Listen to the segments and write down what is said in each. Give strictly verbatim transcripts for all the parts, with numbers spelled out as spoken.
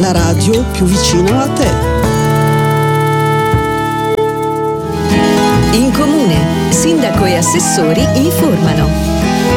la radio più vicina a te. In Comune, sindaco e assessori informano.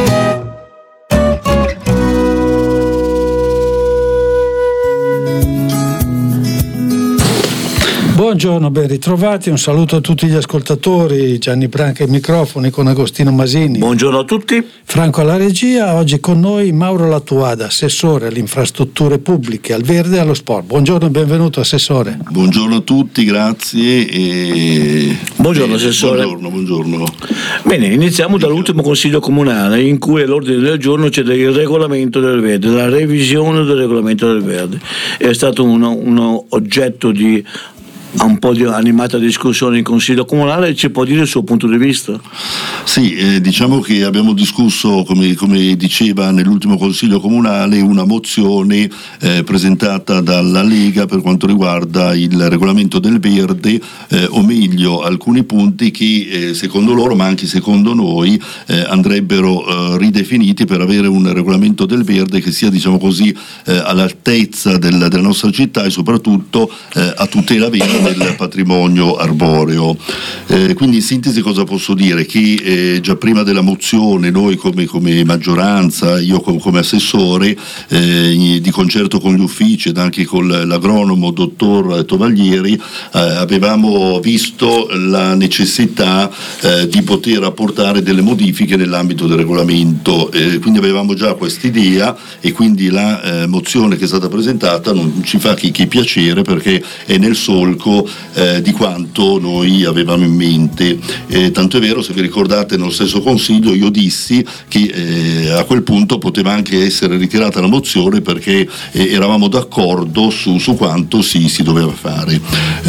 Buongiorno, ben ritrovati, un saluto a tutti gli ascoltatori, Gianni Branca ai microfoni con Agostino Masini. Buongiorno a tutti. Franco alla regia, oggi con noi Mauro Lattuada, assessore alle infrastrutture pubbliche, al verde e allo sport. Buongiorno e benvenuto assessore. Buongiorno a tutti, grazie. E... Buongiorno assessore. Buongiorno, buongiorno. Bene, iniziamo dall'ultimo consiglio comunale in cui all'ordine del giorno c'è il regolamento del verde, la revisione del regolamento del verde. È stato un, un oggetto di un po' di animata discussione in Consiglio Comunale. Ci può dire il suo punto di vista? Sì, eh, diciamo che abbiamo discusso, come, come diceva nell'ultimo Consiglio Comunale, una mozione eh, presentata dalla Lega per quanto riguarda il regolamento del verde, eh, o meglio alcuni punti che eh, secondo loro, ma anche secondo noi, eh, andrebbero eh, ridefiniti per avere un regolamento del verde che sia, diciamo così, eh, all'altezza del, della nostra città e soprattutto eh, a tutela vera del patrimonio arboreo. Eh, quindi in sintesi cosa posso dire? Che eh, già prima della mozione noi come, come maggioranza, io com, come assessore, eh, di concerto con gli uffici ed anche con l'agronomo dottor Tovaglieri, eh, avevamo visto la necessità eh, di poter apportare delle modifiche nell'ambito del regolamento, eh, quindi avevamo già quest'idea e quindi la eh, mozione che è stata presentata non ci fa che, che piacere, perché è nel solco Eh, di quanto noi avevamo in mente. Eh, tanto è vero, se vi ricordate, nello stesso Consiglio io dissi che eh, a quel punto poteva anche essere ritirata la mozione perché eh, eravamo d'accordo su, su quanto si, si doveva fare.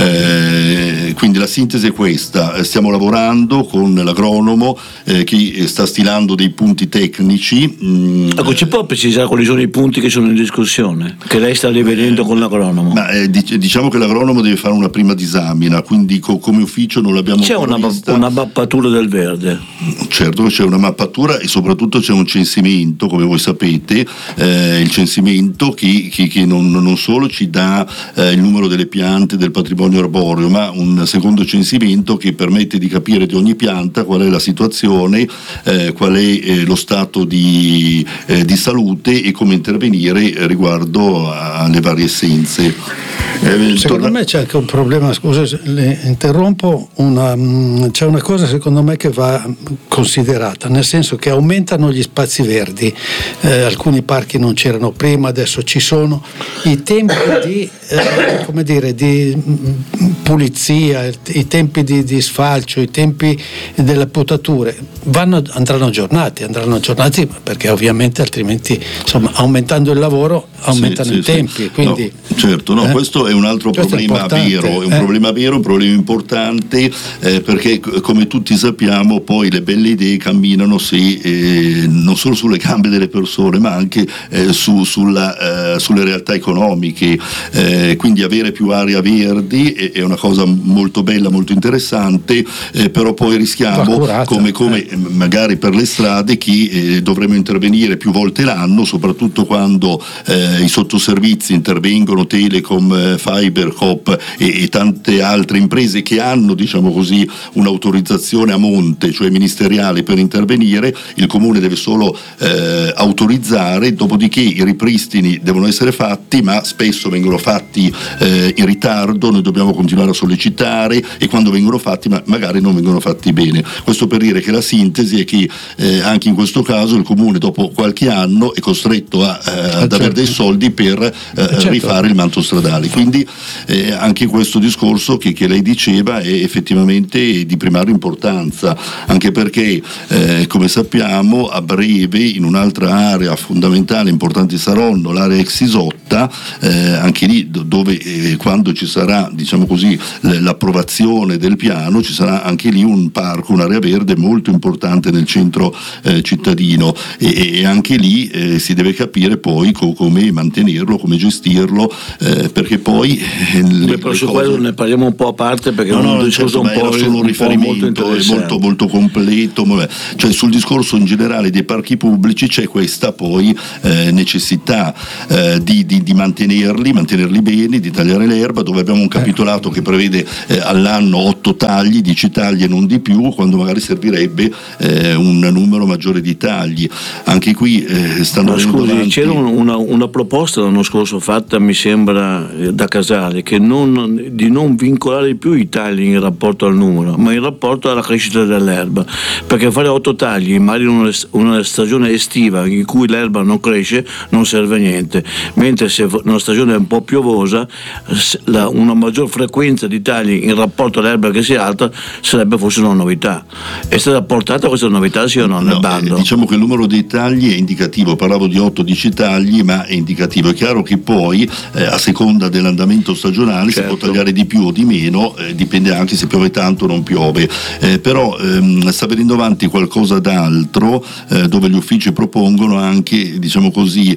Eh, quindi la sintesi è questa: stiamo lavorando con l'agronomo eh, che sta stilando dei punti tecnici. Mm, ecco, ci può precisare quali sono i punti che sono in discussione, che lei sta rivedendo eh, con l'agronomo? Ma, eh, diciamo che l'agronomo deve fare una prima disamina, quindi co- come ufficio non l'abbiamo c'è una, vista. una mappatura del verde. Certo che c'è una mappatura e soprattutto c'è un censimento, come voi sapete, eh, il censimento che, che, che non, non solo ci dà eh, il numero delle piante del patrimonio arboreo, ma un secondo censimento che permette di capire di ogni pianta qual è la situazione, eh, qual è eh, lo stato di, eh, di salute e come intervenire riguardo alle varie essenze. Eh, secondo torna... me c'è anche un problema, scusa, le interrompo, una, c'è una cosa secondo me che va considerata, nel senso che aumentano gli spazi verdi, eh, alcuni parchi non c'erano prima, adesso ci sono, i tempi di, eh, come dire, di pulizia, i tempi di, di sfalcio, i tempi delle potature vanno, andranno aggiornati, andranno aggiornati perché ovviamente altrimenti, insomma, aumentando il lavoro aumentano sì, i sì, tempi. Sì. Quindi, no, certo, no, eh? questo è un altro questo problema è vero, è un eh? problema vero, un problema importante, eh, perché come tutti sappiamo poi le belle idee camminano se, eh, non solo sulle gambe delle persone ma anche eh, su, sulla, eh, sulle realtà economiche, eh, quindi avere più area verdi è, è una cosa molto bella, molto interessante, eh, però poi rischiamo curata, come, come eh. magari per le strade che eh, dovremo intervenire più volte l'anno, soprattutto quando eh, i sottoservizi intervengono, Telecom, eh, Fiber, Coop e, e tante altre imprese che hanno, diciamo così, un'autorizzazione a monte, cioè ministeriale, per intervenire. Il comune deve solo eh, autorizzare, dopodiché i ripristini devono essere fatti, ma spesso vengono fatti eh, in ritardo, noi dobbiamo continuare a sollecitare e quando vengono fatti ma magari non vengono fatti bene. Questo per dire che la sintesi è che eh, anche in questo caso il comune dopo qualche anno è costretto a, eh, ad certo. avere dei soldi per eh, certo. rifare il manto stradale, quindi eh, anche questo discorso che, che lei diceva è effettivamente di primaria importanza, anche perché eh, come sappiamo a breve in un'altra area fondamentale importante di Saronno, l'area ex Isotta, eh, anche lì dove eh, quando ci sarà, diciamo così, poi l'approvazione del piano ci sarà anche lì un parco, un'area verde molto importante nel centro eh, cittadino e, e anche lì eh, si deve capire poi co- come mantenerlo, come gestirlo, eh, perché poi eh, le, Beh, su cose... quello ne parliamo un po' a parte perché no, è un no, discorso certo, un po', solo un riferimento molto, molto, molto completo, cioè sul discorso in generale dei parchi pubblici c'è questa poi eh, necessità eh, di, di, di mantenerli, mantenerli bene, di tagliare l'erba, dove abbiamo un capitolato che prevede eh, all'anno otto tagli, dieci tagli e non di più, quando magari servirebbe eh, un numero maggiore di tagli. Anche qui eh, stanno Ma scusi, avanti... c'era una, una proposta l'anno scorso fatta, mi sembra, da Casale, che non, di non vincolare più i tagli in rapporto al numero, ma in rapporto alla crescita dell'erba, perché fare otto tagli magari in una, una stagione estiva in cui l'erba non cresce non serve a niente, mentre se una stagione è un po' piovosa la, una maggior frequenza di tagli in rapporto all'erba che si alta sarebbe forse una novità. È stata portata questa novità, sì o no, nel no, bando? Eh, diciamo che il numero dei tagli è indicativo, parlavo di otto dieci tagli, ma è indicativo. È chiaro che poi eh, a seconda dell'andamento stagionale certo. si può tagliare di più o di meno, eh, dipende anche se piove tanto o non piove, eh, però ehm, sta venendo avanti qualcosa d'altro eh, dove gli uffici propongono anche, diciamo così,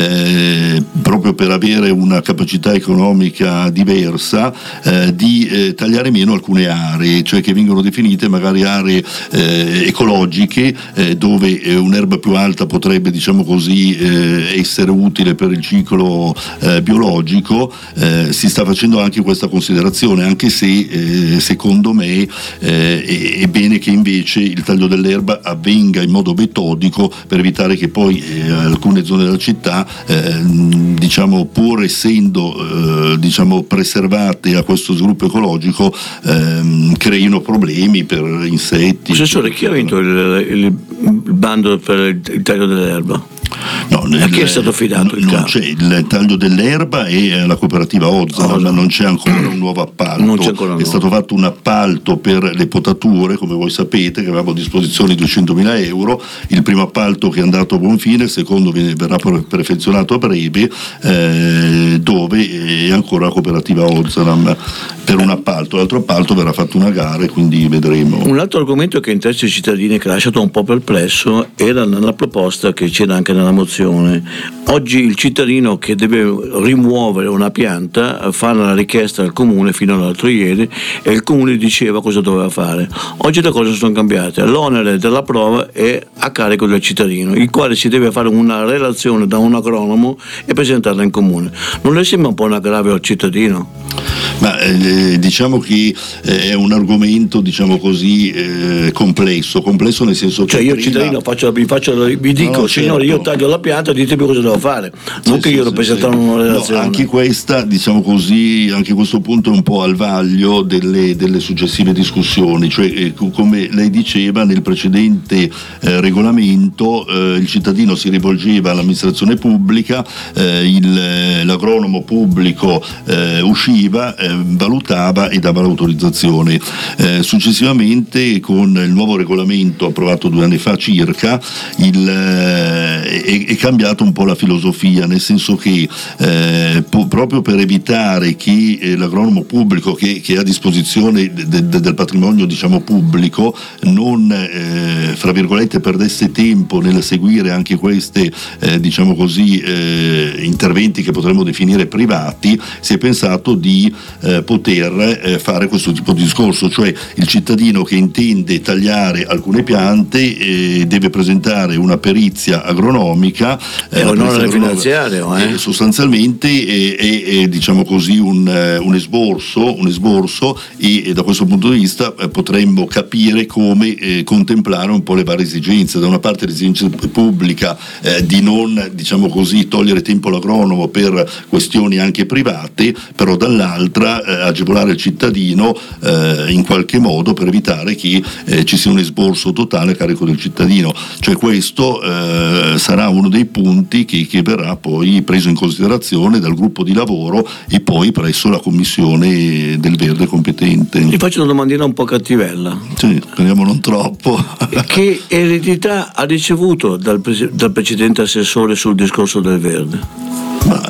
eh, proprio per avere una capacità economica diversa, eh, di eh, tagliare meno alcune aree, cioè che vengono definite magari aree eh, ecologiche, eh, dove eh, un'erba più alta potrebbe, diciamo così, eh, essere utile per il ciclo eh, biologico. Eh, si sta facendo anche questa considerazione, anche se eh, secondo me eh, è, è bene che invece il taglio dell'erba avvenga in modo metodico per evitare che poi eh, alcune zone della città eh, diciamo pur essendo eh, diciamo preservate a questo sviluppo ecologico eh, creino problemi per insetti. Professore, chi ha vinto il, il, il bando per il taglio dell'erba? No, nel, a chi è stato affidato il non capo? C'è il taglio dell'erba e la cooperativa Ozza, oh, ma non c'è ancora un nuovo appalto. Non c'è ancora è nuovo. Stato fatto un appalto per le potature, come voi sapete, che avevamo a disposizione duecentomila euro. Il primo appalto che è andato a buon fine, il secondo viene, verrà perfezionato a breve, eh, dove è ancora la cooperativa Ozzalam per un appalto. L'altro appalto verrà fatto una gara e quindi vedremo. Un altro argomento che interessa i cittadini, che ha lasciato un po' perplesso, era nella proposta che c'era anche nella mozione. Oggi il cittadino che deve rimuovere una pianta fa la richiesta al comune fino all'altro ieri e il comune diceva cosa doveva fare. Oggi le cose sono cambiate, l'onere della prova è a carico del cittadino, il quale si deve fare una relazione da un agronomo e presentarla in comune. Non le sembra un po' un aggravio al cittadino? Ma eh, diciamo che eh, è un argomento, diciamo così, eh, complesso, complesso nel senso che cioè io prima... cittadino faccio, vi, faccio, vi dico no, signore certo. Io taglio la pianta, ditemi cosa devo fare, non sì, che io devo sì, presentare sì. una relazione. No, anche questa, diciamo così, anche questo punto è un po' al vaglio delle, delle successive discussioni, cioè eh, come lei diceva nel precedente eh, regolamento eh, il cittadino si rivolgeva all'amministrazione pubblica, eh, il, l'agronomo pubblico eh, usciva, eh, valutava e dava l'autorizzazione. Eh, successivamente con il nuovo regolamento approvato due anni fa circa il, eh, è, è cambiato un po' la filosofia, nel senso che eh, po- proprio per evitare che eh, l'agronomo pubblico che, che è a disposizione de- de- del patrimonio diciamo pubblico non eh, fra virgolette perdesse tempo nel seguire anche queste eh, diciamo così eh, interventi che potremmo definire privati, si è pensato di eh, poter eh, fare questo tipo di discorso, cioè il cittadino che intende tagliare alcune piante eh, deve presentare una perizia agronomica eh, eh, onore finanziario eh. eh, sostanzialmente è, è, è diciamo così un, un esborso un esborso e, e da questo punto di vista eh, potremmo capire come eh, contemplare un po' le varie esigenze. Da una parte l'esigenza pubblica eh, di non diciamo così togliere tempo all'agronomo per questioni anche private, però dall'altra eh, agevolare il cittadino eh, in qualche modo per evitare che eh, ci sia un esborso totale a carico del cittadino. Cioè questo eh, sarà uno dei punti che, che verrà poi preso in considerazione dal gruppo di lavoro e poi presso la commissione del Verde competente. Ti faccio una domandina un po' cattivella. Sì, speriamo non troppo. Che eredità ha ricevuto dal, dal precedente assessore sul discorso del Verde? Ma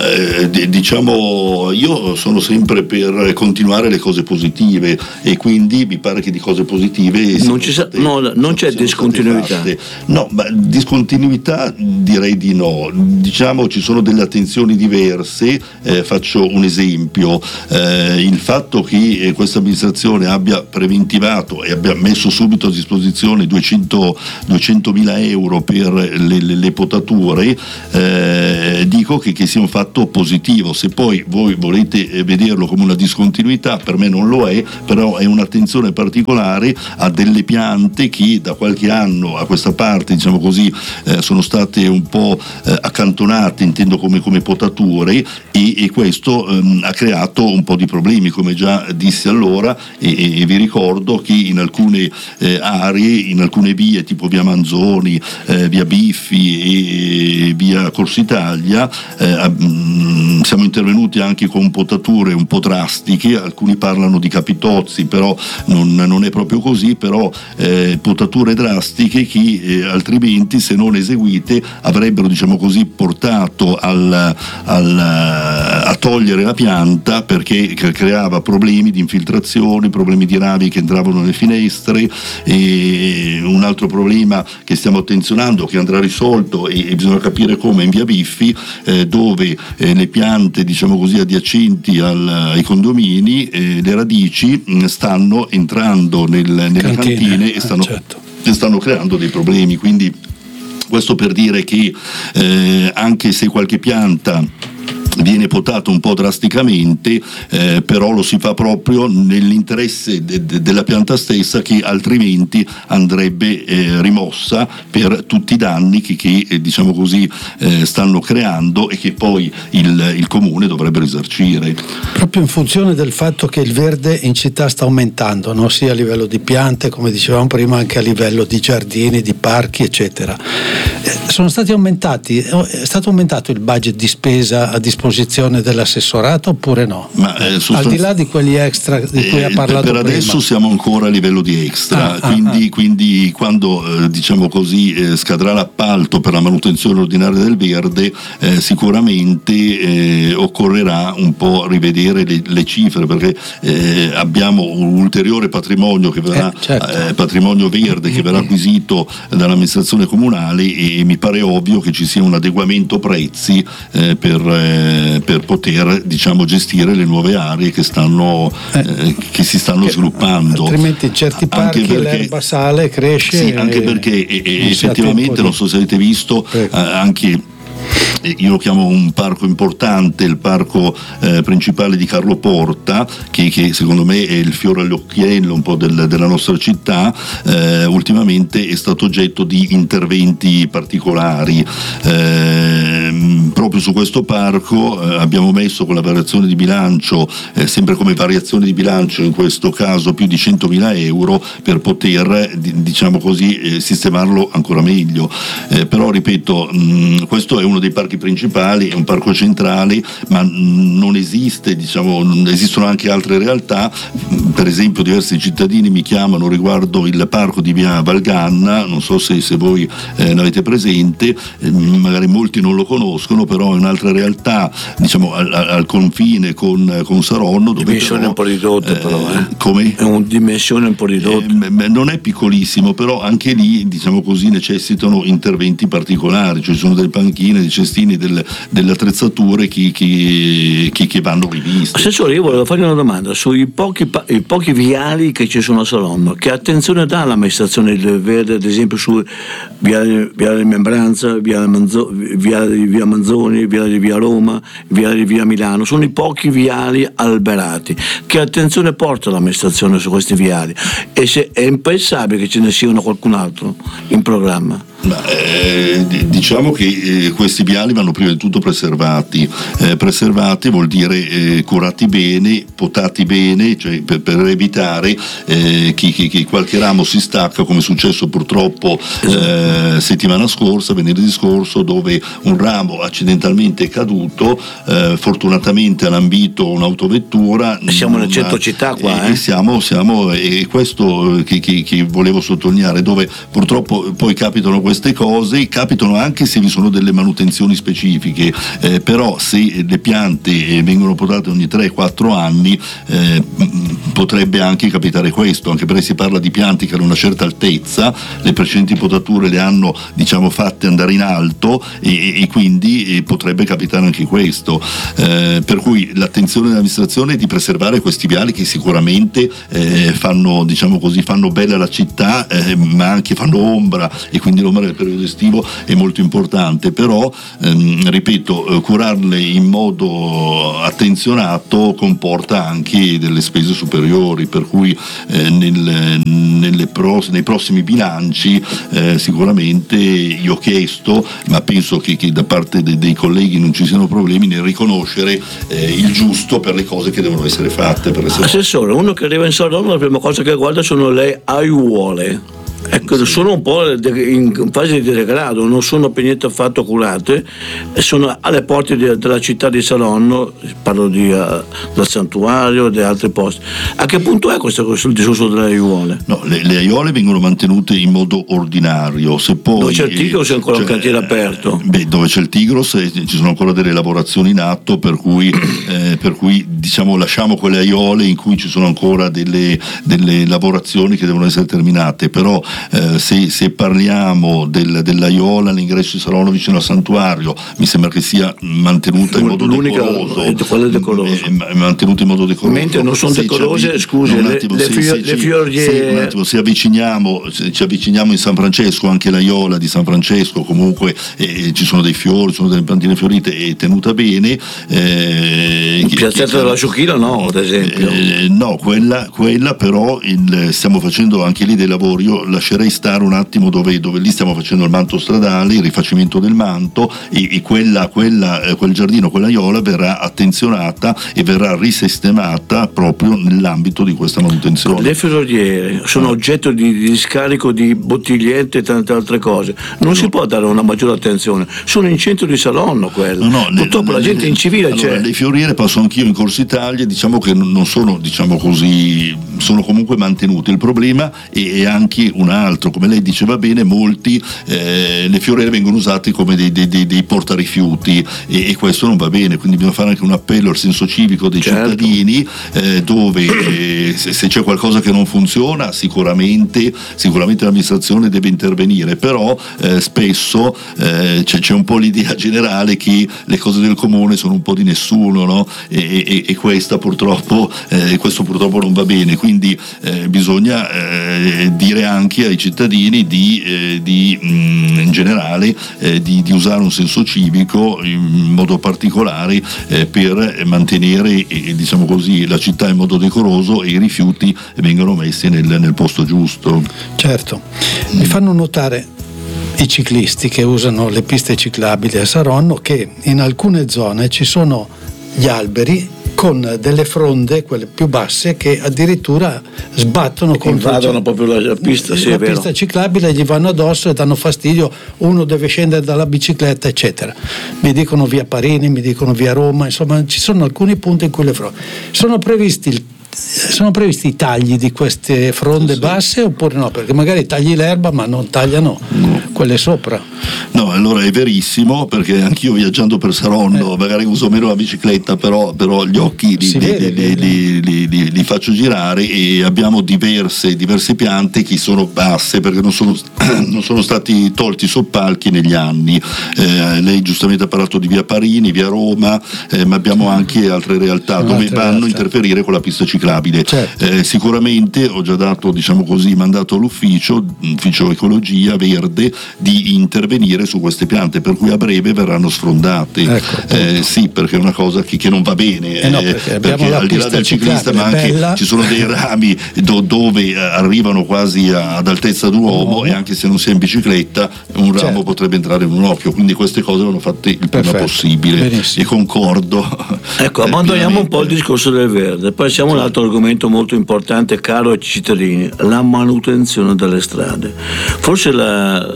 eh, diciamo, io sono sempre per continuare le cose positive e quindi mi pare che di cose positive non, ci state, no, non c'è discontinuità. No, ma discontinuità direi di no. Diciamo ci sono delle attenzioni diverse. Eh, faccio un esempio: eh, il fatto che eh, questa amministrazione abbia preventivato e abbia messo subito a disposizione duecentomila euro per le, le, le potature, eh, dico che, che sia un fatto positivo. Se poi voi volete vederlo come una discontinuità, per me non lo è, però è un'attenzione particolare a delle piante che da qualche anno a questa parte, diciamo così, eh, sono state un po' eh, accantonate, intendo come, come potature, e, e questo ehm, ha creato un po' di problemi, come già dissi allora, e, e vi ricordo che in alcune eh, aree, in alcune vie tipo via Manzoni, eh, via Biffi e, e via Corso Italia, eh, mh, siamo intervenuti anche con potature un po' drastiche. Alcuni parlano di capitozzi, però non, non è proprio così, però eh, potature drastiche che eh, altrimenti, se non eseguite, avrebbero, diciamo così, portato al, al, a togliere la pianta, perché creava problemi di infiltrazioni, problemi di rami che entravano nelle finestre. E un altro problema che stiamo attenzionando, che andrà risolto, e, e bisogna capire come, in via Biffi, eh, dove eh, le piante, diciamo così, adiacenti al, ai condomini, eh, le radici mh, stanno entrando nel, nelle cantine, cantine e stanno, certo. e stanno creando dei problemi. Quindi questo per dire che eh, anche se qualche pianta viene potato un po' drasticamente, eh, però lo si fa proprio nell'interesse de- de- della pianta stessa, che altrimenti andrebbe eh, rimossa per tutti i danni che, che eh, diciamo così eh, stanno creando e che poi il, il comune dovrebbe risarcire. Proprio in funzione del fatto che il verde in città sta aumentando, no? Sia a livello di piante, come dicevamo prima, anche a livello di giardini, di parchi, eccetera. Eh, sono stati aumentati, è stato aumentato il budget di spesa a disposizione dell'assessorato oppure no? Ma, eh, sostanzi... al di là di quelli extra di cui eh, ha parlato per prima. Adesso siamo ancora a livello di extra, ah, quindi, ah, ah. quindi quando eh, diciamo così eh, scadrà l'appalto per la manutenzione ordinaria del verde, eh, sicuramente eh, occorrerà un po' rivedere le, le cifre, perché eh, abbiamo un ulteriore patrimonio che verrà eh, certo. eh, patrimonio verde che verrà acquisito dall'amministrazione comunale, e, e mi pare ovvio che ci sia un adeguamento prezzi eh, per eh, per poter, diciamo, gestire le nuove aree che stanno eh, eh, che si stanno che, sviluppando. Altrimenti in certi parchi perché, l'erba sale, cresce. Sì, anche perché e, e effettivamente, non so se avete visto, eh, anche io lo chiamo un parco importante, il parco eh, principale di Carlo Porta, che, che secondo me è il fiore all'occhiello un po' del, della nostra città. Eh, ultimamente è stato oggetto di interventi particolari. Eh, proprio su questo parco eh, abbiamo messo con la variazione di bilancio, eh, sempre come variazione di bilancio in questo caso, più di centomila euro per poter, diciamo così, eh, sistemarlo ancora meglio. Eh, però ripeto, mh, questo è uno dei parchi principali, è un parco centrale, ma non esiste, diciamo, non esistono anche altre realtà. Per esempio diversi cittadini mi chiamano riguardo il parco di via Valganna, non so se, se voi eh, l'avete presente, eh, magari molti non lo conoscono, però è un'altra realtà, diciamo, al, al confine con, con Saronno, dove dimensione però, un po' ridotta, eh, però eh. come? È una dimensione un po' ridotta, eh, non è piccolissimo, però anche lì, diciamo così, necessitano interventi particolari, cioè ci sono delle panchine, dei cestini, Del, delle attrezzature che, che, che, che vanno riviste. Assessore, io volevo fargli una domanda sui pochi, i pochi viali che ci sono a Saronno. Che attenzione dà l'amministrazione del verde, ad esempio su Viale, Viale Membranza, Viale, Manzo, Viale di Via Manzoni, Viale di Via Roma, Viale di Via Milano? Sono i pochi viali alberati. Che attenzione porta l'amministrazione su questi viali? E se è impensabile che ce ne siano qualcun altro in programma? Ma, eh, diciamo che eh, questi viali vanno prima di tutto preservati. Eh, preservati vuol dire eh, curati bene, potati bene, cioè per, per evitare eh, che, che, che qualche ramo si stacca, come è successo purtroppo eh, settimana scorsa, venerdì scorso, dove un ramo accidentalmente è caduto, eh, fortunatamente ha lambito un'autovettura. Siamo nel centro città qua, eh? eh? Siamo, siamo, e questo che, che, che volevo sottolineare, dove purtroppo poi capitano queste queste cose capitano anche se vi sono delle manutenzioni specifiche, eh, però se le piante vengono potate ogni tre quattro anni eh, potrebbe anche capitare questo, anche perché si parla di piante che hanno una certa altezza, le precedenti potature le hanno diciamo fatte andare in alto e, e quindi eh, potrebbe capitare anche questo, eh, per cui l'attenzione dell'amministrazione è di preservare questi viali che sicuramente eh, fanno diciamo così fanno bella la città, eh, ma anche fanno ombra, e quindi l'ombra nel periodo estivo è molto importante, però ehm, ripeto, curarle in modo attenzionato comporta anche delle spese superiori, per cui eh, nel, nelle pros, nei prossimi bilanci eh, sicuramente io ho chiesto, ma penso che, che da parte de, dei colleghi non ci siano problemi nel riconoscere eh, il giusto per le cose che devono essere fatte. Per essere Assessore, uno che arriva in Saronno la prima cosa che guarda sono le aiuole. Ecco, sì. Sono un po' in fase di degrado, non sono per niente affatto curate, e sono alle porte di, della città di Saronno, parlo di, uh, del santuario e di altri posti. A che punto è questo, questo il discorso delle aiuole? No, le, le aiuole vengono mantenute in modo ordinario. Se poi, dove c'è il Tigros è ancora cioè, un cantiere aperto? Beh, dove c'è il Tigros eh, ci sono ancora delle lavorazioni in atto, per cui, eh, per cui diciamo lasciamo quelle aiuole in cui ci sono ancora delle, delle lavorazioni che devono essere terminate, però Eh, se, se parliamo del, dell'aiola all'ingresso di Saronno vicino al santuario, mi sembra che sia mantenuta in modo L'unica, decoroso, è decoroso. È, è mantenuta in modo decoroso. Mentre non sono decorose, scusi, no, un le, attimo, le, se, fio, se, le fioriere. se, un attimo, se avviciniamo, se ci avviciniamo in San Francesco, anche l'aiola di San Francesco comunque eh, ci sono dei fiori, ci sono delle piantine fiorite, è tenuta bene. Eh, in Piazzetta della Sciocchina no, ad esempio. Eh, no, quella, quella però il, stiamo facendo anche lì dei lavori. Io lascerei stare un attimo dove, dove lì stiamo facendo il manto stradale, il rifacimento del manto, e, e quella, quella, eh, quel giardino, quell'aiola verrà attenzionata e verrà risistemata proprio nell'ambito di questa manutenzione. Le ferroviere sono oggetto di, di scarico di bottigliette e tante altre cose, non no. si può dare una maggiore attenzione, sono in centro di Saronno quello, no, no, purtroppo le, la gente le, in civile allora, c'è. Le fioriere passo anch'io in Corso Italia, diciamo che non sono diciamo così, sono comunque mantenute. Il problema è, è anche un altro, come lei diceva bene, molti eh, le fioriere vengono usate come dei, dei, dei, dei portarifiuti e, e questo non va bene, quindi bisogna fare anche un appello al senso civico dei certo. cittadini eh, dove eh, se, se c'è qualcosa che non funziona sicuramente, sicuramente l'amministrazione deve intervenire, però eh, spesso eh, c'è, c'è un po' l'idea generale che le cose del comune sono un po' di nessuno, no? e, e, e questa purtroppo eh, questo purtroppo non va bene, quindi eh, bisogna eh, dire anche ai cittadini di, eh, di mh, in generale eh, di, di usare un senso civico in modo particolare eh, per mantenere eh, diciamo così la città in modo decoroso e i rifiuti vengano messi nel, nel posto giusto. Certo, mi fanno notare i ciclisti che usano le piste ciclabili a Saronno che in alcune zone ci sono gli alberi con delle fronde, quelle più basse, che addirittura sbattono contro invadono proprio la, la pista, sì, la è vero. pista ciclabile, gli vanno addosso e danno fastidio, uno deve scendere dalla bicicletta eccetera. Mi dicono via Parini, mi dicono via Roma, insomma ci sono alcuni punti in cui le fronde sono previsti il Sono previsti i tagli di queste fronde sì, basse oppure no? Perché magari tagli l'erba ma non tagliano no. quelle sopra. No, allora è verissimo, perché anch'io viaggiando per Saronno eh. magari uso meno la bicicletta, però, però gli occhi li, li, li, li, li, li, li faccio girare e abbiamo diverse, diverse piante che sono basse perché non sono, non sono stati tolti soppalchi negli anni. Eh, lei giustamente ha parlato di via Parini, via Roma, eh, ma abbiamo anche altre realtà dove altre vanno realtà. a interferire con la pista ciclabile. Certo. Eh, sicuramente ho già dato diciamo così mandato all'ufficio ufficio ecologia verde di intervenire su queste piante, per cui a breve verranno sfrondate. Ecco, eh, sì, perché è una cosa che, che non va bene, eh no, perché, perché al di là del ciclista ma anche bella. Ci sono dei rami do, dove arrivano quasi ad altezza d'uomo, oh. e anche se non si è in bicicletta un ramo certo. potrebbe entrare in un occhio, quindi queste cose vanno fatte il Perfetto. prima possibile. Benissimo. E concordo. Ecco, abbandoniamo un po' il discorso del verde, poi siamo un altro argomento molto importante, caro ai cittadini, la manutenzione delle strade. Forse la,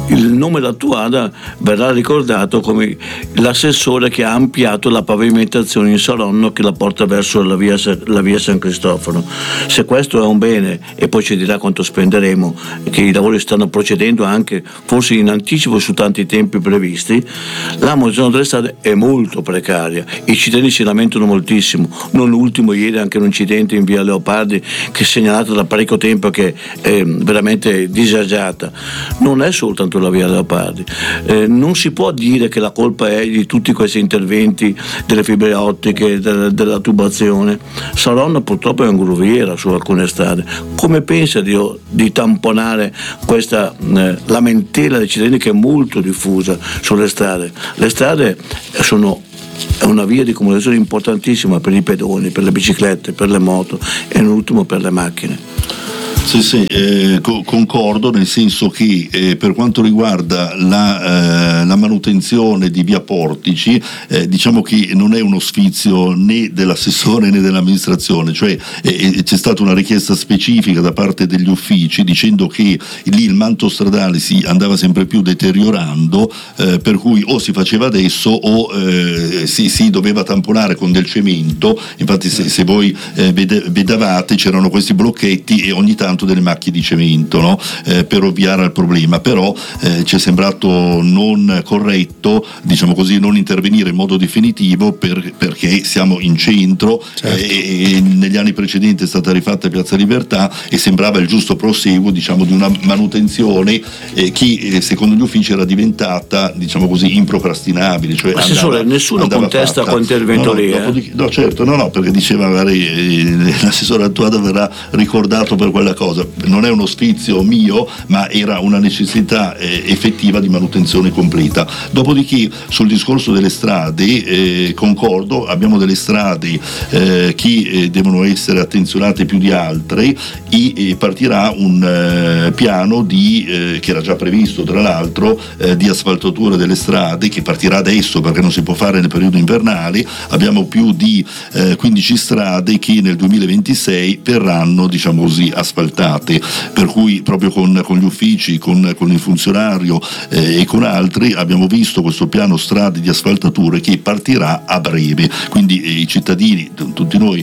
il nome Lattuada verrà ricordato come l'assessore che ha ampliato la pavimentazione in Saronno che la porta verso la via, la via San Cristoforo. Se questo è un bene, e poi ci dirà quanto spenderemo, che i lavori stanno procedendo anche forse in anticipo su tanti tempi previsti, la manutenzione delle strade è molto precaria, i cittadini si lamentano moltissimo, non ultimo ieri anche un incidente in via Leopardi che è segnalato da parecchio tempo, che è veramente disagiata. Non è soltanto la via Leopardi, eh, non si può dire che la colpa è di tutti questi interventi delle fibre ottiche, della, della tubazione. Saronno purtroppo è un gruviera su alcune strade. Come pensa di, di tamponare questa eh, lamentela dei cittadini che è molto diffusa sulle strade? Le strade sono è una via di comunicazione importantissima per i pedoni, per le biciclette, per le moto e in ultimo per le macchine. Sì, sì, eh, co- concordo, nel senso che eh, per quanto riguarda la, eh, la manutenzione di via Portici, eh, diciamo che non è uno sfizio né dell'assessore né dell'amministrazione, cioè eh, c'è stata una richiesta specifica da parte degli uffici dicendo che lì il manto stradale si andava sempre più deteriorando, eh, per cui o si faceva adesso o eh, si, si doveva tamponare con del cemento. Infatti se, se voi eh, vede, vedavate c'erano questi blocchetti e ogni tanto delle macchie di cemento, no? eh, per ovviare al problema, però eh, ci è sembrato non corretto, diciamo così, non intervenire in modo definitivo per, perché siamo in centro, certo. eh, e negli anni precedenti è stata rifatta Piazza Libertà e sembrava il giusto proseguo, diciamo, di una manutenzione eh, che eh, secondo gli uffici era diventata, diciamo così, improcrastinabile. Cioè Assessore, andava, nessuno andava contesta quel intervento lì? No, eh? no, certo, no, no, perché diceva magari eh, l'assessore Lattuada verrà ricordato per quella cosa. Non è uno sfizio mio, ma era una necessità eh, effettiva di manutenzione completa. Dopodiché sul discorso delle strade eh, concordo, abbiamo delle strade eh, che eh, devono essere attenzionate più di altre e eh, partirà un eh, piano di, eh, che era già previsto tra l'altro, eh, di asfaltatura delle strade, che partirà adesso perché non si può fare nel periodo invernale. Abbiamo più di eh, quindici strade che nel duemilaventisei verranno, diciamo così, asfaltate, per cui proprio con, con gli uffici, con, con il funzionario eh, e con altri abbiamo visto questo piano strade di asfaltature che partirà a breve, quindi eh, i cittadini, t- tutti noi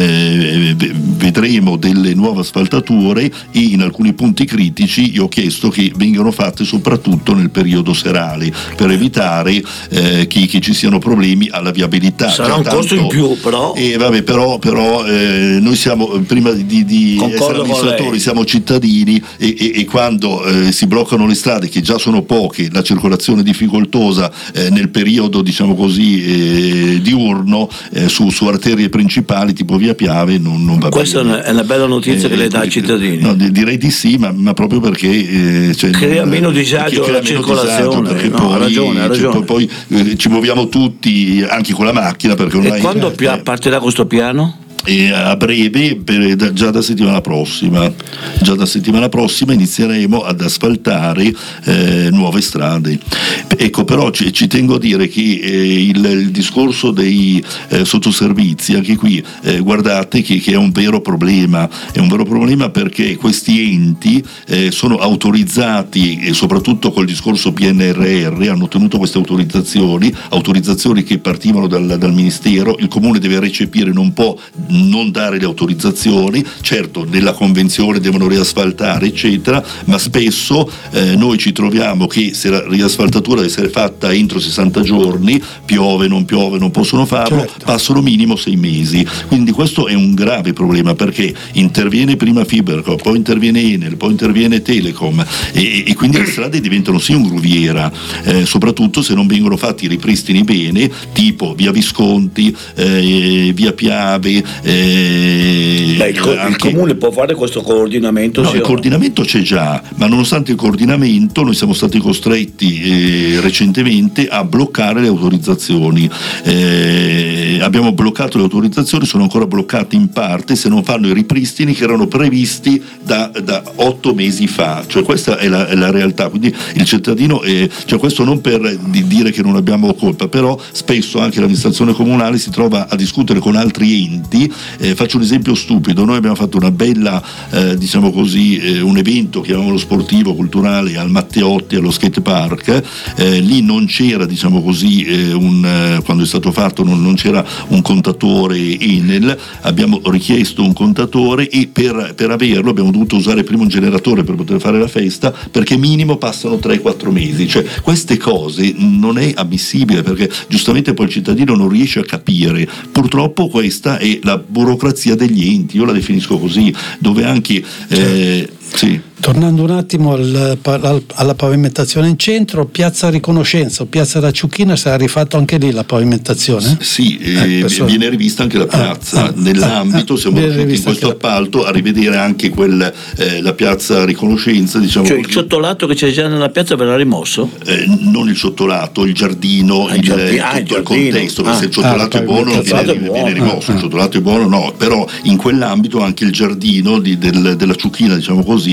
eh, vedremo delle nuove asfaltature e in alcuni punti critici io ho chiesto che vengano fatte soprattutto nel periodo serale per evitare eh, che, che ci siano problemi alla viabilità. Sarà un costo in più, però eh, vabbè, però, però eh, noi siamo, prima di, di essere amministratori, siamo cittadini e, e, e quando eh, si bloccano le strade, che già sono poche, la circolazione è difficoltosa eh, nel periodo, diciamo così, eh, diurno eh, su, su arterie principali tipo via Piave non, non va Questa bene. Questa è una bella notizia eh, che le dà ai cittadini. No, direi di sì, ma, ma proprio perché eh, cioè, crea meno disagio alla circolazione. Perché no, poi, ha ragione, ha ragione. Cioè, poi, poi eh, ci muoviamo tutti anche con la macchina, perché ormai, e quando eh, partirà questo piano? E a breve, per, da, già da settimana prossima già da settimana prossima inizieremo ad asfaltare eh, nuove strade. Ecco, però ci, ci tengo a dire che eh, il, il discorso dei eh, sottoservizi, anche qui eh, guardate che, che è un vero problema, è un vero problema perché questi enti eh, sono autorizzati, e soprattutto col discorso P N R R hanno ottenuto queste autorizzazioni, autorizzazioni che partivano dal, dal Ministero. Il Comune deve recepire, non può non dare le autorizzazioni, certo nella convenzione devono riasfaltare eccetera, ma spesso eh, noi ci troviamo che se la riasfaltatura deve essere fatta entro sessanta giorni, piove, non piove, non possono farlo, certo. Passano minimo sei mesi, quindi questo è un grave problema perché interviene prima Fiberco, poi interviene Enel, poi interviene Telecom e, e quindi le strade diventano sì un gruviera, eh, soprattutto se non vengono fatti i ripristini bene, tipo via Visconti, eh, via Piave. Eh, Beh, il, co- anche... il comune può fare questo coordinamento? No, sì, il coordinamento c'è già, ma nonostante il coordinamento noi siamo stati costretti eh, recentemente a bloccare le autorizzazioni. Eh, abbiamo bloccato le autorizzazioni, sono ancora bloccate in parte se non fanno i ripristini che erano previsti da, da otto mesi fa, cioè questa è la, è la realtà. Quindi il cittadino, eh, cioè questo non per di dire che non abbiamo colpa, però spesso anche l'amministrazione comunale si trova a discutere con altri enti mesi. Eh, faccio un esempio stupido: noi abbiamo fatto una bella, eh, diciamo così, eh, un evento, chiamiamolo sportivo, culturale, al Matteotti, allo skate park. Eh, lì non c'era, diciamo così, eh, un, eh, quando è stato fatto non, non c'era un contatore Enel, abbiamo richiesto un contatore e per, per averlo abbiamo dovuto usare prima un generatore per poter fare la festa, perché minimo passano tre quattro mesi. Cioè, queste cose non è ammissibile, perché giustamente poi il cittadino non riesce a capire. Purtroppo questa è la burocrazia degli enti, io la definisco così, dove anche eh, sì. Tornando un attimo al, al, alla pavimentazione in centro, Piazza Riconoscenza o Piazza da Ciuchina, sarà rifatto anche lì la pavimentazione? Sì, eh, eh, viene rivista anche la piazza. Ah, nell'ambito ah, siamo riusciti in questo appalto a rivedere anche quel, eh, la Piazza Riconoscenza, diciamo. Cioè, il sottolato che c'è già nella piazza verrà rimosso? Eh, non il sottolato, il giardino, ah, il, giardino, ah, tutto il, il contesto, perché ah, se il sottolato ah, è buono non viene, buono. viene rimosso, ah, il sottolato è buono no, però in quell'ambito anche il giardino di, del, della Ciuchina, diciamo così,